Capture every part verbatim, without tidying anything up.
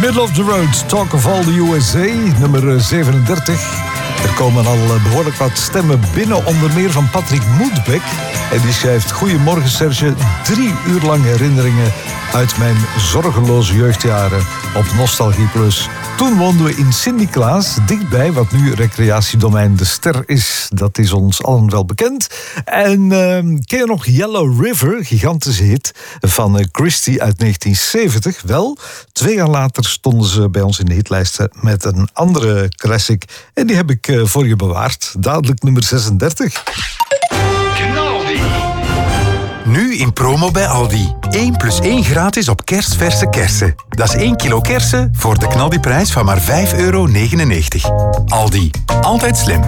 Middle of the Road, Talk of All the U S A, nummer zevenendertig. Er komen al behoorlijk wat stemmen binnen, onder meer van Patrick Moedbeck. En die schrijft: Goedemorgen Serge, drie uur lang herinneringen uit mijn zorgeloze jeugdjaren op Nostalgie Plus. Toen woonden we in Sint-Niklaas, dichtbij wat nu recreatiedomein De Ster is. Dat is ons allen wel bekend. En uh, ken je nog Yellow River, gigantische hit van uh, Christie uit negentien zeventig? Wel, twee jaar later stonden ze bij ons in de hitlijsten met een andere classic. En die heb ik uh, voor je bewaard. Dadelijk nummer zesendertig. Nu in promo bij Aldi. één plus één gratis op kerstverse kersen. Dat is één kilo kersen voor de knaldiprijs van maar vijf euro negenennegentig. Aldi. Altijd slim.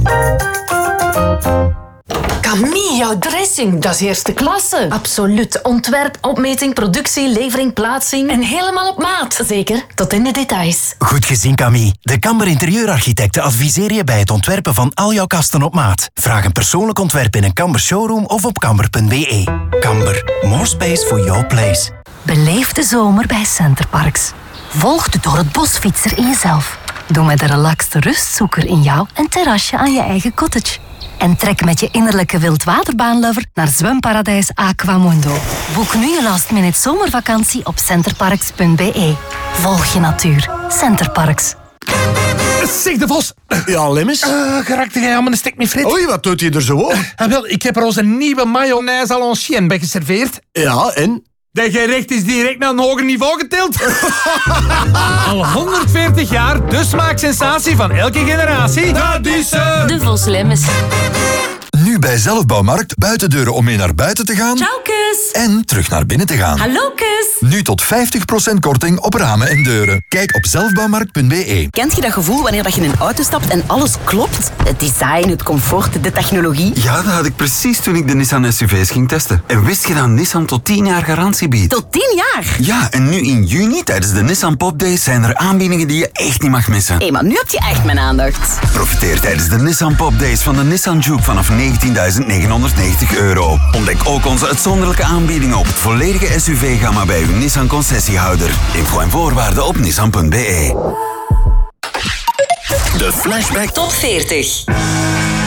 Camille, jouw dressing, dat is eerste klasse. Absoluut. Ontwerp, opmeting, productie, levering, plaatsing. En helemaal op maat. Zeker, tot in de details. Goed gezien, Camille. De Kamber Interieurarchitecten adviseren je bij het ontwerpen van al jouw kasten op maat. Vraag een persoonlijk ontwerp in een Kamber showroom of op kamber punt b e. Kamber. More space for your place. Beleef de zomer bij Centerparks. Volg de door het bosfietser in jezelf. Doe met de relaxte rustzoeker in jou een terrasje aan je eigen cottage. En trek met je innerlijke wildwaterbaanlover naar zwemparadijs Aquamundo. Boek nu je last minute zomervakantie op centerparks punt b e. Volg je natuur. Centerparks. Zeg de Vos. Ja, Lemmens? Uh, Geraakte jij aan mijn stek met frit? Oei, wat doet hij er zo op? Uh, wel, ik heb er onze nieuwe mayonaise à l'ancienne bij geserveerd. Ja, en? Dat gerecht is direct naar een hoger niveau getild. Al honderdveertig jaar, de smaaksensatie van elke generatie. Dat is uh... De Vos Lemmens. Nu bij Zelfbouwmarkt buitendeuren om mee naar buiten te gaan. Ciao, kus. En terug naar binnen te gaan. Hallo, kus. Nu tot vijftig procent korting op ramen en deuren. Kijk op zelfbouwmarkt punt b e. Kent je dat gevoel wanneer je in een auto stapt en alles klopt? Het design, het comfort, de technologie. Ja, dat had ik precies toen ik de Nissan S U V's ging testen. En wist je dat Nissan tot tien jaar garantie biedt? Tot tien jaar? Ja, en nu in juni tijdens de Nissan Pop Days zijn er aanbiedingen die je echt niet mag missen. Hé, hey, maar nu heb je echt mijn aandacht. Profiteer tijdens de Nissan Pop Days van de Nissan Juke vanaf negentienduizend negenhonderdnegentig euro. Ontdek ook onze uitzonderlijke aanbiedingen op het volledige S U V-gamma bij uw Nissan concessiehouder. Info en voorwaarden op nissan punt b e. De Flashback Top veertig.